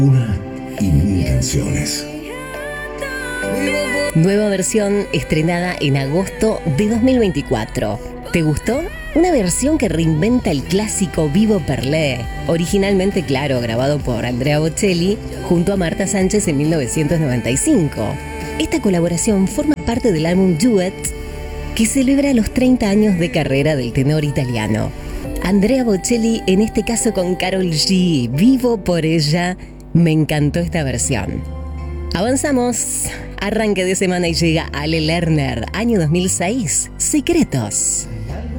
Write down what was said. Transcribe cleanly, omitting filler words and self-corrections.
Una y mil canciones. Nueva versión estrenada en agosto de 2024. ¿Te gustó? Una versión que reinventa el clásico Vivo per lei, originalmente, claro, grabado por Andrea Bocelli junto a Marta Sánchez en 1995. Esta colaboración forma parte del álbum Duet, que celebra los 30 años de carrera del tenor italiano. Andrea Bocelli, en este caso con Karol G, Vivo por ella. Me encantó esta versión. Avanzamos. Arranque de semana y llega Ale Lerner, año 2006, Secretos.